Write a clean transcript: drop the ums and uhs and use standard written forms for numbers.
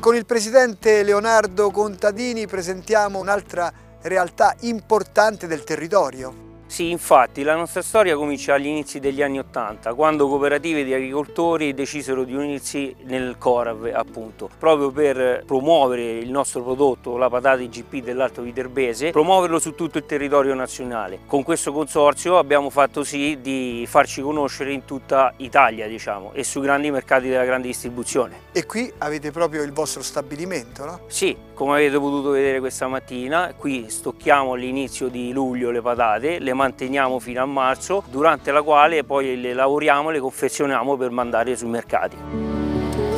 Con il presidente Leonardo Contadini presentiamo un'altra realtà importante del territorio. Sì, infatti la nostra storia comincia agli inizi degli anni '80, quando cooperative di agricoltori decisero di unirsi nel Corav, appunto, proprio per promuovere il nostro prodotto, la patata IGP dell'Alto Viterbese, promuoverlo su tutto il territorio nazionale. Con questo consorzio abbiamo fatto sì di farci conoscere in tutta Italia, diciamo, e sui grandi mercati della grande distribuzione. E qui avete proprio il vostro stabilimento, no? Sì, come avete potuto vedere questa mattina, qui stocchiamo all'inizio di luglio le patate, le manteniamo fino a marzo, durante la quale poi le lavoriamo e le confezioniamo per mandare sui mercati.